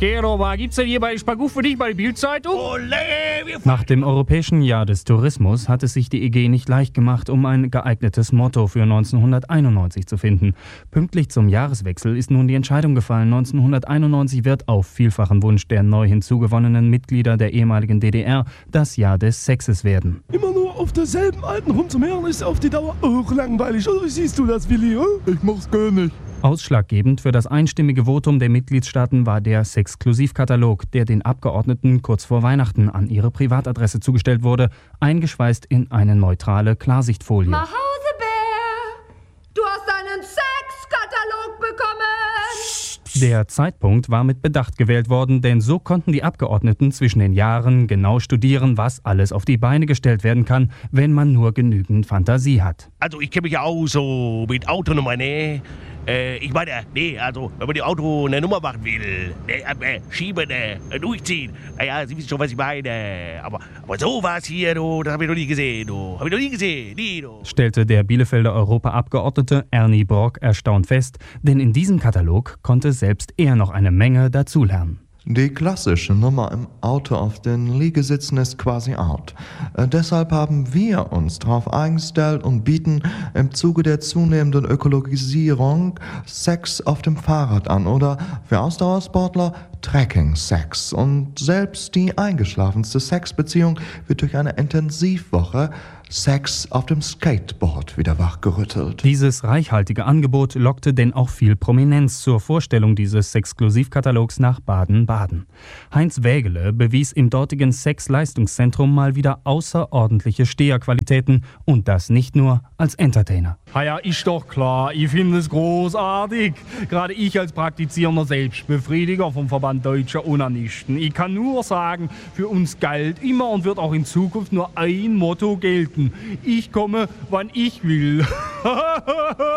Gero, was gibt's denn hier bei Spagu für dich bei der Bild-Zeitung? Nach dem Europäischen Jahr des Tourismus hat es sich die EG nicht leicht gemacht, um ein geeignetes Motto für 1991 zu finden. Pünktlich zum Jahreswechsel ist nun die Entscheidung gefallen. 1991 wird auf vielfachen Wunsch der neu hinzugewonnenen Mitglieder der ehemaligen DDR das Jahr des Sexes werden. Immer nur auf derselben alten rumzumehren ist auf die Dauer auch langweilig. Oder wie siehst du das, Willi? Ich mach's gar nicht. Ausschlaggebend für das einstimmige Votum der Mitgliedstaaten war der Sexklusivkatalog, der den Abgeordneten kurz vor Weihnachten an ihre Privatadresse zugestellt wurde, eingeschweißt in eine neutrale Klarsichtfolie. Mausebär, du hast einen Sexkatalog bekommen! Der Zeitpunkt war mit Bedacht gewählt worden, denn so konnten die Abgeordneten zwischen den Jahren genau studieren, was alles auf die Beine gestellt werden kann, wenn man nur genügend Fantasie hat. Also ich kenne mich ja auch so mit Autonummer, ne? Ich meine, nee, also wenn man dem Auto eine Nummer machen will, schieben, durchziehen, naja, Sie wissen schon, was ich meine. Aber sowas hier, du, das habe ich noch nie gesehen, du. Habe ich noch nie gesehen, nie, du. Stellte der Bielefelder Europaabgeordnete Ernie Brock erstaunt fest, denn in diesem Katalog konnte selbst er noch eine Menge dazulernen. Die klassische Nummer im Auto auf den Liegesitzen ist quasi out. Deshalb haben wir uns darauf eingestellt und bieten im Zuge der zunehmenden Ökologisierung Sex auf dem Fahrrad an oder für Ausdauersportler Trekking-Sex. Und selbst die eingeschlafenste Sexbeziehung wird durch eine Intensivwoche Sex auf dem Skateboard wieder wachgerüttelt. Dieses reichhaltige Angebot lockte denn auch viel Prominenz zur Vorstellung dieses Exklusivkatalogs nach Baden-Baden. Heinz Wägele bewies im dortigen Sex-Leistungszentrum mal wieder außerordentliche Steherqualitäten und das nicht nur als Entertainer. Ja, ist doch klar, ich finde es großartig. Gerade ich als praktizierender Selbstbefriediger vom Verband Deutscher Onanisten. Ich kann nur sagen, für uns galt immer und wird auch in Zukunft nur ein Motto gelten. Ich komme, wann ich will.